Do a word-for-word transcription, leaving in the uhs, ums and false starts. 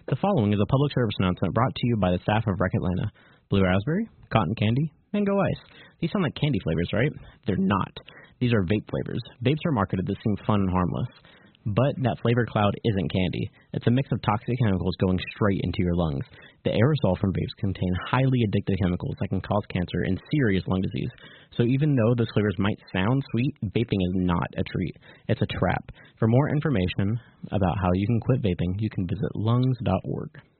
The following is a public service announcement brought to you by the staff of Rec Atlanta. Blue raspberry, cotton candy, mango ice. These sound like candy flavors, right? They're not. These are vape flavors. Vapes are marketed to seem fun and harmless. But that flavor cloud isn't candy. It's a mix of toxic chemicals going straight into your lungs. The aerosol from vapes contain highly addictive chemicals that can cause cancer and serious lung disease. So even though those flavors might sound sweet, vaping is not a treat. It's a trap. For more information about how you can quit vaping, you can visit lungs dot org.